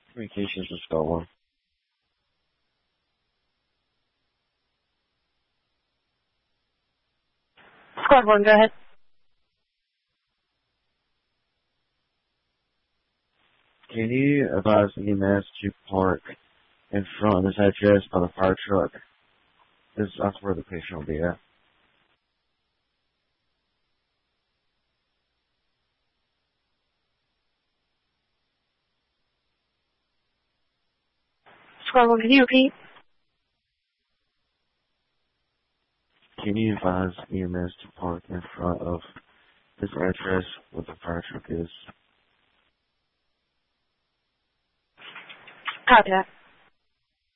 Communications is stolen. Squad 1, go ahead. Can you advise EMS to park in front of this address by the fire truck? That's where the patient will be at. Squad 1, can you repeat? Can you advise EMS to park in front of this address where the fire truck is? Copy that.